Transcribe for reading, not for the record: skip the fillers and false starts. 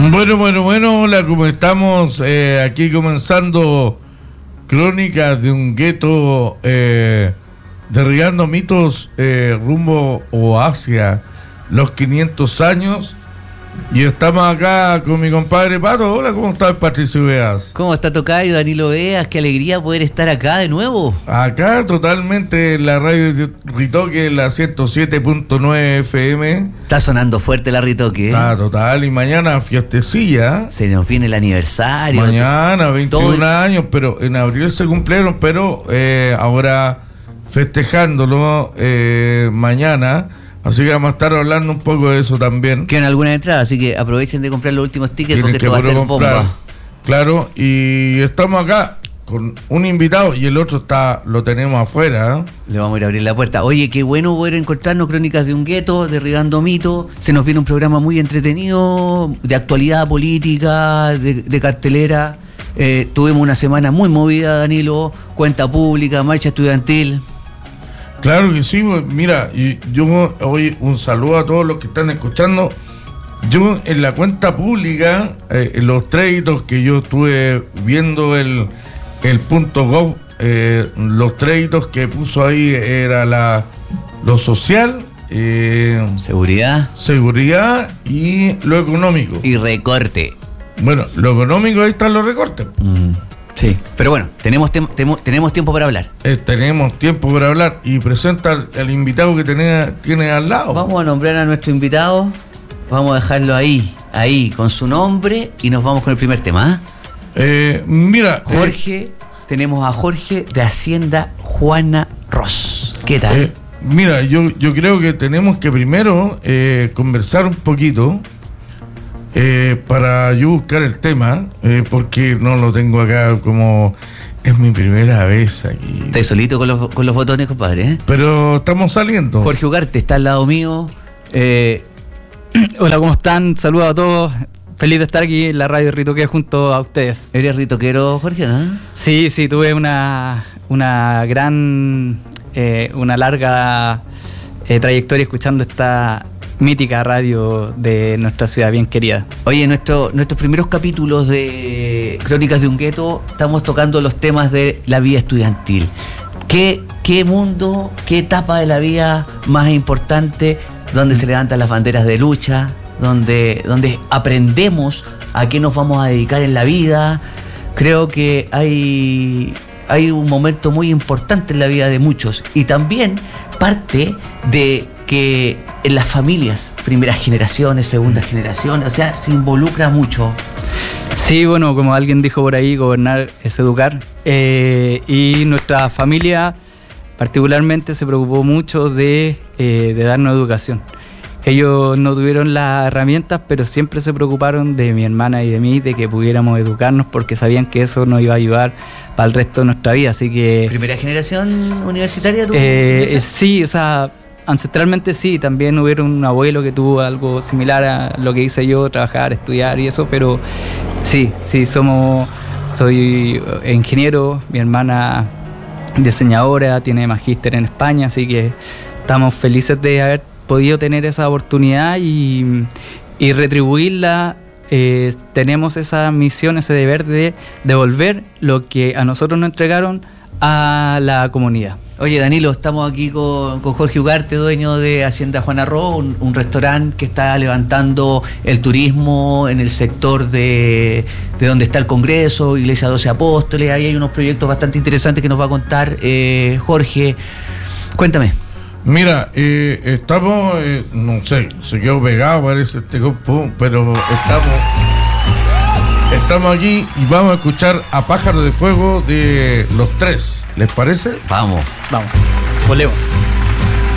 Bueno, hola, ¿cómo estamos? Aquí comenzando Crónicas de un Gueto, derribando mitos rumbo o hacia los 500 años. Y estamos acá con mi compadre Pato. Hola, ¿cómo estás, Patricio Veas? ¿Cómo está tocayo Danilo Veas? Qué alegría poder estar acá de nuevo. Acá totalmente en la radio de Ritoque, la 107.9 FM. Está sonando fuerte la Ritoque, ¿eh? Está total, y mañana fiestecilla. Se nos viene el aniversario. Mañana, 21 años, pero en abril se cumplieron, pero ahora festejándolo mañana. Así que vamos a estar hablando un poco de eso también. Quedan algunas entradas, así que aprovechen de comprar los últimos tickets. Tienen porque esto va a ser bomba. Claro, y estamos acá con un invitado y el otro lo tenemos afuera. Le vamos a ir a abrir la puerta. Oye, qué bueno poder encontrarnos. Crónicas de un Gueto, derribando mitos. Se nos viene un programa muy entretenido, de actualidad política, de cartelera. Tuvimos una semana muy movida, Danilo. Cuenta pública, marcha estudiantil. Claro que sí, mira, yo hoy un saludo a todos los que están escuchando. Yo en la cuenta pública, los créditos que yo estuve viendo el .gov, los créditos que puso ahí era lo social, seguridad y lo económico. Y recorte. Bueno, lo económico, ahí están los recortes. Sí, pero bueno, tenemos tiempo para hablar. Tenemos tiempo para hablar y presenta al invitado que tiene al lado. Vamos a nombrar a nuestro invitado, vamos a dejarlo ahí, con su nombre y nos vamos con el primer tema. Mira, Jorge, tenemos a Jorge de Hacienda Juana Ross. ¿Qué tal? Mira, yo creo que tenemos que primero conversar un poquito. Para yo buscar el tema, porque no lo tengo acá, como es mi primera vez aquí. Estoy solito con los botones, compadre, ¿eh? Pero estamos saliendo. Jorge Ugarte está al lado mío. Hola, ¿cómo están? Saludos a todos. Feliz de estar aquí en la radio Ritoque junto a ustedes. ¿Eres ritoquero, Jorge, no? Sí, tuve una larga trayectoria escuchando esta mítica radio de nuestra ciudad bien querida. Oye, nuestros primeros capítulos de Crónicas de un Gueto estamos tocando los temas de la vida estudiantil. ¿Qué mundo, qué etapa de la vida más importante donde se levantan las banderas de lucha, donde aprendemos a qué nos vamos a dedicar en la vida? Creo que hay un momento muy importante en la vida de muchos y también parte de que en las familias, primeras generaciones, segundas generaciones, o sea, se involucra mucho. Sí, bueno, como alguien dijo por ahí, gobernar es educar. Y nuestra familia particularmente se preocupó mucho de darnos educación. Ellos no tuvieron las herramientas, pero siempre se preocuparon de mi hermana y de mí, de que pudiéramos educarnos, porque sabían que eso nos iba a ayudar para el resto de nuestra vida. Así que ¿primera generación universitaria tú? Sí, o sea, ancestralmente sí, también hubieron un abuelo que tuvo algo similar a lo que hice yo, trabajar, estudiar y eso, pero sí, soy ingeniero, mi hermana diseñadora, tiene magíster en España, así que estamos felices de haber podido tener esa oportunidad y retribuirla. Tenemos esa misión, ese deber de devolver lo que a nosotros nos entregaron a la comunidad. Oye, Danilo, estamos aquí con Jorge Ugarte, dueño de Hacienda Juana Ross, un restaurante que está levantando el turismo en el sector de donde está el Congreso, Iglesia 12 Apóstoles. Ahí hay unos proyectos bastante interesantes que nos va a contar Jorge. Cuéntame. Mira, estamos, no sé, se quedó pegado parece este grupo, pero estamos aquí y vamos a escuchar a Pájaro de Fuego de Los Tres. ¿Les parece? Vamos. Volvemos.